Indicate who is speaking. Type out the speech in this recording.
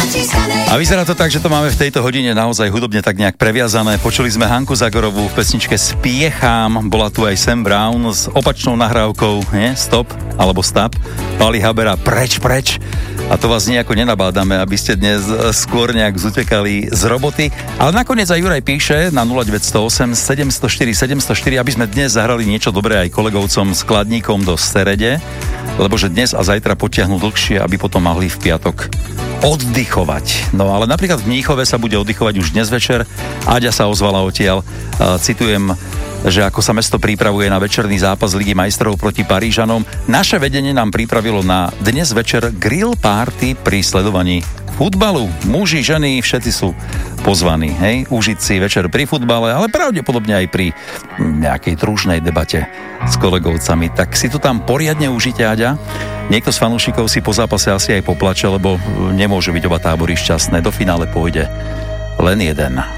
Speaker 1: A vyzerá to tak, že to máme v tejto hodine naozaj hudobne tak nejak previazané. Počuli sme Hanku Zagorovú v pesničke Spiechám, bola tu aj Sam Brown s opačnou nahrávkou, nie? Stop alebo Stop. Pali Habera Preč. A to vás nejako nenabádame, aby ste dnes skôr nejak zutekali z roboty. Ale nakoniec aj Juraj píše na 0908 704 704, aby sme dnes zahrali niečo dobré aj kolegovcom skladníkom do Serede, lebo že dnes a zajtra potiahnu dlhšie, aby potom mohli v piatok oddychovať. No ale napríklad v Mníchove sa bude oddychovať už dnes večer. Áďa sa ozvala odtiaľ. Citujem, že ako sa mesto pripravuje na večerný zápas Ligy majstrov proti Parížanom, naše vedenie nám pripravilo na dnes večer grill party pri sledovaní futbalu. Muži, ženy, všetci sú pozvaní, hej, užiť si večer pri futbale, ale pravdepodobne aj pri nejakej družnej debate s kolegovcami. Tak si to tam poriadne užite, Áďa. Niekto z fanúšikov si po zápase asi aj poplače, lebo nemôžu byť oba tábory šťastné. Do finále pôjde len jeden.